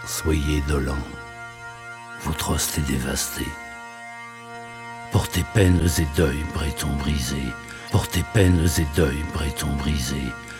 Soyez dolents, votre hoste est dévasté. Portez peines et deuil, Breton brisé. Portez peines et deuil, Breton brisé.